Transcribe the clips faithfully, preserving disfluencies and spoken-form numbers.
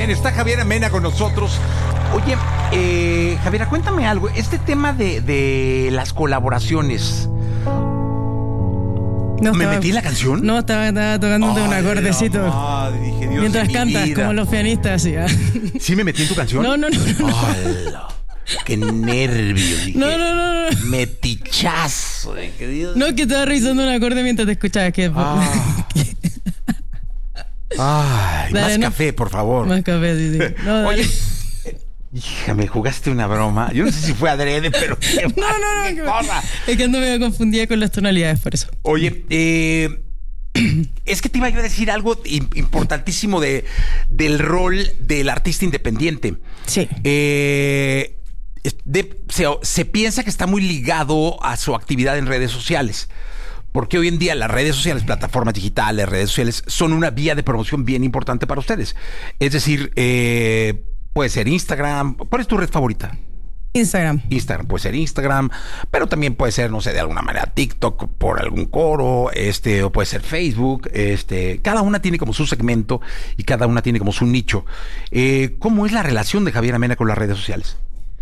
bien, está Javiera Mena con nosotros. Oye, eh, Javiera, cuéntame algo. Este tema de, de las colaboraciones... No, ¿Me estaba, metí en la canción? No, estaba, estaba tocándote un acordecito. Madre, dije, Dios mientras de mi cantas, vida. como los pianistas. ¿Sí? ¿Sí me metí en tu canción? No, no, no. no, no. ¡Hala! ¡Qué nervio! Dije, No, no, no, no. Metichazo. Dije, Dios. No, que estaba revisando un acorde mientras te escuchaba. Es que... Ah. Ay, Dale, más no. café, por favor. Más café, sí, sí. No, Oye, dale. hija, me jugaste una broma. Yo no sé si fue adrede, pero... qué No, no, no. qué que- cosa. Es que ando medio confundida con las tonalidades, por eso. Oye, eh... es que te iba a decir algo importantísimo de, del rol del artista independiente. Sí. Eh, de, se, se piensa que está muy ligado a su actividad en redes sociales. Porque hoy en día las redes sociales, plataformas digitales, redes sociales, son una vía de promoción bien importante para ustedes. Es decir, eh, puede ser Instagram. ¿Cuál es tu red favorita? Instagram. Instagram, puede ser Instagram, pero también puede ser, no sé, de alguna manera TikTok por algún coro, este, o puede ser Facebook, este, cada una tiene como su segmento y cada una tiene como su nicho. Eh, ¿Cómo es la relación de Javiera Mena con las redes sociales?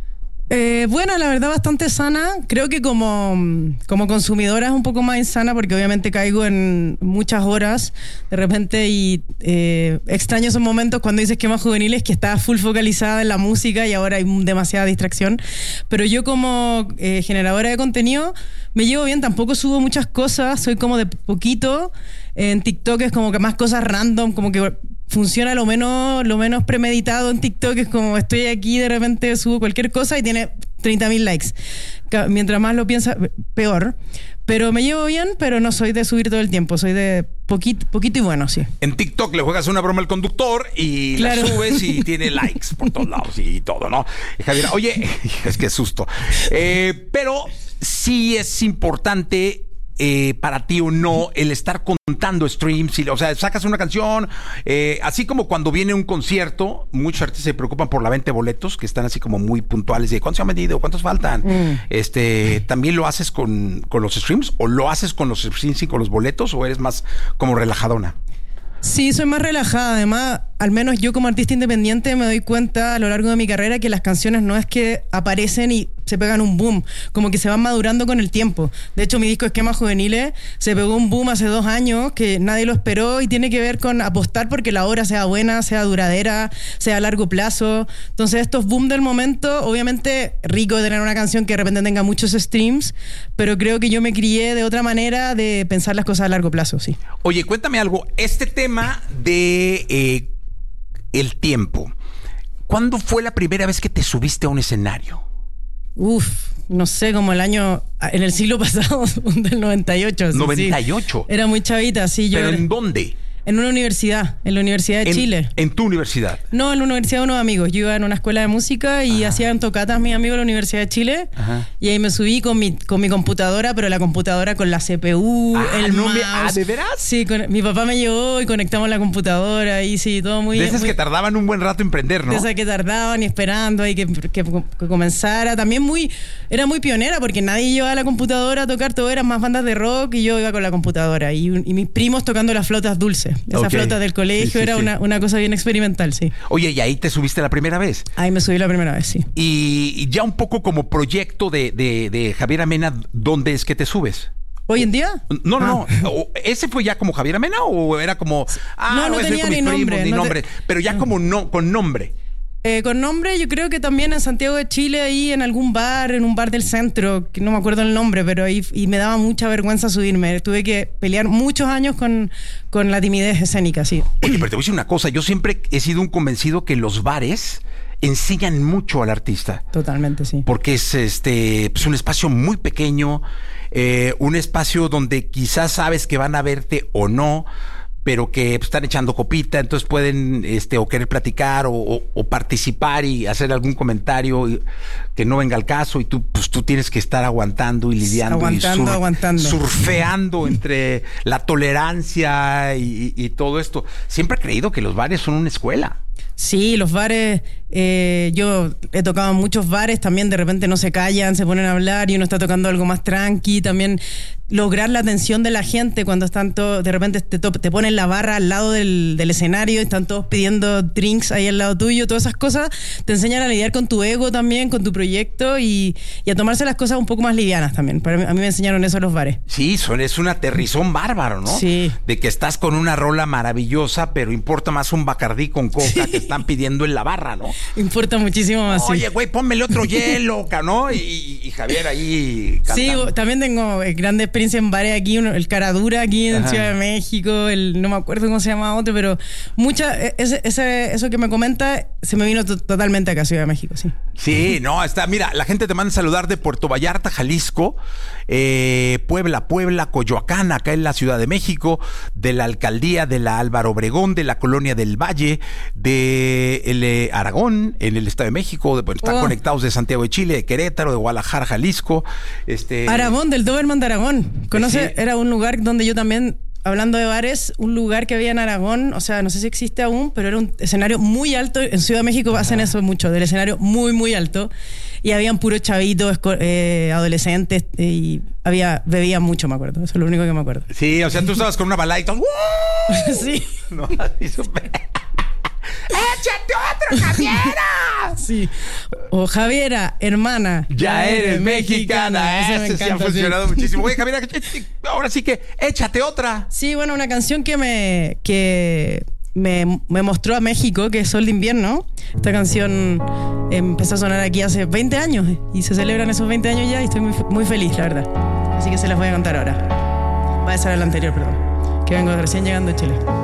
Eh, bueno, la verdad bastante sana. Creo que como, como consumidora es un poco más insana porque obviamente caigo en muchas horas de repente y eh, extraño esos momentos cuando dices que más juveniles que estaba full focalizada en la música y ahora hay demasiada distracción. Pero yo como eh, generadora de contenido me llevo bien, tampoco subo muchas cosas, soy como de poquito. En TikTok es como que más cosas random, como que funciona lo menos, lo menos premeditado en TikTok. Es como estoy aquí, de repente subo cualquier cosa y tiene treinta mil likes. Mientras más lo piensa, peor. Pero me llevo bien, pero no soy de subir todo el tiempo. Soy de poquito, poquito y bueno, sí. En TikTok le juegas una broma al conductor y Claro. la subes y tiene likes por todos lados y todo, ¿no? Y Javiera, oye, es que susto. Eh, pero sí es importante... Eh, para ti o no, el estar contando streams, y, o sea, sacas una canción, eh, así como cuando viene un concierto, muchos artistas se preocupan por la venta de boletos, que están así como muy puntuales de cuántos se han vendido, cuántos faltan. Mm. Este, ¿también lo haces con, con los streams o lo haces con los streams y con los boletos o eres más como relajadona? Sí, soy más relajada. Además, al menos yo como artista independiente me doy cuenta a lo largo de mi carrera que las canciones no es que aparecen y se pegan un boom, como que se van madurando con el tiempo. De hecho, mi disco Esquemas Juveniles se pegó un boom hace dos años que nadie lo esperó y tiene que ver con apostar porque la obra sea buena, sea duradera, sea a largo plazo. Entonces, estos boom del momento, obviamente rico tener una canción que de repente tenga muchos streams, pero creo que yo me crié de otra manera de pensar las cosas a largo plazo, sí. Oye, cuéntame algo. Este tema de eh, el tiempo, ¿cuándo fue la primera vez que te subiste a un escenario? Uf, no sé, como el año, en el siglo pasado, del noventa y ocho. noventa y ocho. Sí. Era muy chavita, sí. Yo ¿Pero era, en dónde? En una universidad, en la Universidad de en, Chile. ¿En tu universidad? No, en la Universidad de unos amigos. Yo iba en una escuela de música y Ajá. hacían tocatas mis amigos de la Universidad de Chile. Ajá. Y ahí me subí con mi, con mi computadora, pero la computadora con la C P U, Ah, el no mouse. me- ah, ¿de veras? Sí, con, mi papá me llevó y conectamos la computadora y sí, todo muy... De esas muy, que tardaban un buen rato en prender, ¿no? De esas que tardaban y esperando y que, que, que comenzara. También muy, era muy pionera porque nadie llevaba la computadora a tocar, todo eran más bandas de rock y yo iba con la computadora. Y, y mis primos tocando las flautas dulces. Esas Ok. flautas del colegio, Sí, sí, era sí. Una, una cosa bien experimental, sí. Oye, ¿y ahí te subiste la primera vez? Ahí me subí la primera vez, sí. Y, y ya un poco como proyecto de, de, de Javiera Mena, ¿dónde es que te subes? ¿Hoy en día? No, no, Ah. no. O- ¿Ese fue ya como Javiera Mena o era como... Ah, No, no voy a subir tenía con mis ni primos, nombre, ni no te- nombre. Pero ya como no, con nombre. Eh, con nombre, yo creo que también en Santiago de Chile, ahí en algún bar, en un bar del centro, que no me acuerdo el nombre, pero ahí y me daba mucha vergüenza subirme. Tuve que pelear muchos años con, con la timidez escénica, sí. Oye, pero te voy a decir una cosa. Yo siempre he sido un convencido que los bares enseñan mucho al artista. Totalmente, sí. Porque es este pues un espacio muy pequeño, eh, un espacio donde quizás sabes que van a verte o no, pero que pues, están echando copita, entonces pueden este o querer platicar o, o, o participar y hacer algún comentario y, que no venga al caso y tú pues tú tienes que estar aguantando y lidiando Aguantando, y sur, aguantando. surfeando entre la tolerancia y, y, y todo esto. Siempre he creído que los bares son una escuela. Sí, los bares, eh, yo he tocado en muchos bares, también de repente no se callan, se ponen a hablar y uno está tocando algo más tranqui, también lograr la atención de la gente cuando están todos, de repente te, te ponen la barra al lado del, del escenario y están todos pidiendo drinks ahí al lado tuyo, todas esas cosas te enseñan a lidiar con tu ego también, con tu proyecto y, y a tomarse las cosas un poco más livianas también. Para mí, a mí me enseñaron eso los bares. Sí, son, es un aterrizón bárbaro, ¿no? Sí. De que estás con una rola maravillosa, pero importa más un Bacardí con coca sí. que están pidiendo en la barra, ¿no? Importa muchísimo más. Oye, sí. güey, pónmele otro hielo, ¿no? Y, y Javier ahí cantando. Sí, también tengo grande experiencia en bares aquí, uno, el Caradura aquí en Ajá. Ciudad de México, el no me acuerdo cómo se llama otro, pero mucha, ese, ese, eso que me comenta se me vino to- totalmente acá a Ciudad de México, sí. Sí, no, está, mira, la gente te manda a saludar de Puerto Vallarta, Jalisco, eh, Puebla, Puebla, Coyoacán, acá en la Ciudad de México, de la alcaldía de la Álvaro Obregón, de la colonia del Valle, de el, eh, Aragón, en el Estado de México, de, bueno, están oh. conectados de Santiago de Chile, de Querétaro, de Guadalajara, Jalisco. Este... Aragón, del Doberman de Aragón. ¿Conoce? Sí. Era un lugar donde yo también, hablando de bares, un lugar que había en Aragón, o sea, no sé si existe aún, pero era un escenario muy alto. En Ciudad de México Ajá. hacen eso mucho, del escenario muy, muy alto. Y habían puros chavitos, eh, adolescentes, eh, y había, bebían mucho, me acuerdo. Eso es lo único que me acuerdo. Sí, o sea, tú estabas con una balada y todo. Sí. No, así súper. ¡Échate otro, Javiera! Sí. O Javiera, hermana. Ya eres mexicana. mexicana. Eso sí ha funcionado sí. muchísimo. Oye, Javiera, ahora sí que échate otra. Sí, bueno, una canción que me que me, me mostró a México, que es Sol de Invierno. Esta canción empezó a sonar aquí hace veinte años y se celebran esos veinte años ya y estoy muy, muy feliz, la verdad. Así que se las voy a cantar ahora. Va a ser la anterior, perdón. Que vengo recién llegando a Chile.